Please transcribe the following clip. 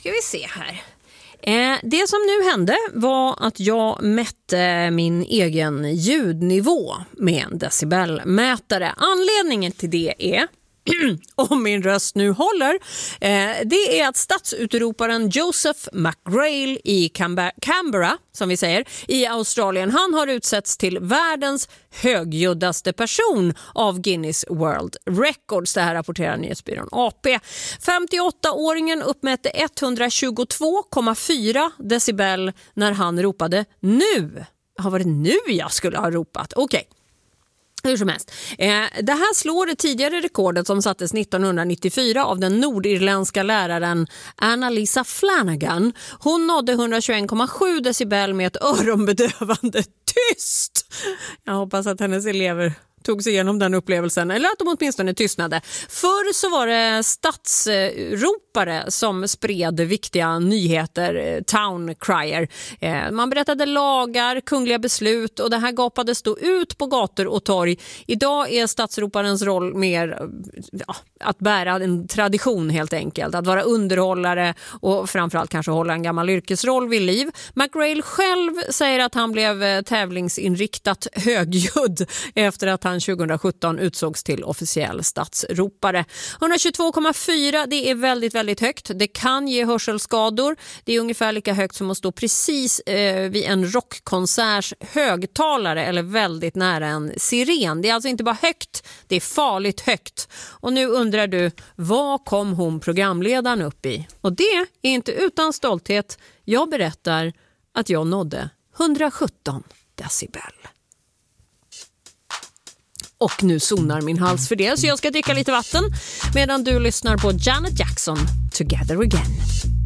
Ska vi se här. Det som nu hände var att jag mätte min egen ljudnivå med en decibelmätare. Anledningen till det är, om min röst nu håller, det är att statsutroparen Joseph McGrail i Canberra, som vi säger, i Australien, han har utsetts till världens högljuddaste person av Guinness World Records. Det här rapporterar nyhetsbyrån AP. 58-åringen uppmätte 122,4 decibel när han ropade nu. Var det nu jag skulle ha ropat? Okej. Hur som helst. Det här slår det tidigare rekordet som sattes 1994 av den nordirländska läraren Anna-Lisa Flanagan. Hon nådde 121,7 decibel med ett öronbedövande tyst. Jag hoppas att hennes elever tog sig igenom den upplevelsen, eller att de åtminstone tystnade. Förr så var det stadsropare som spred viktiga nyheter, town crier. Man berättade lagar, kungliga beslut, och det här gapades då ut på gator och torg. Idag är stadsroparens roll mer att bära en tradition helt enkelt, att vara underhållare och framförallt kanske hålla en gammal yrkesroll vid liv. McGrail själv säger att han blev tävlingsinriktat högljudd efter att han 2017 utsågs till officiell stadsropare. 122,4, det är väldigt, väldigt högt. Det kan ge hörselskador. Det är ungefär lika högt som att stå precis vid en rockkonserts högtalare eller väldigt nära en siren. Det är alltså inte bara högt, det är farligt högt. Och nu undrar du, vad kom hon programledaren upp i? Och det är inte utan stolthet jag berättar att jag nådde 117 decibel. Och nu zonar min hals för det, så jag ska dricka lite vatten medan du lyssnar på Janet Jackson, Together Again.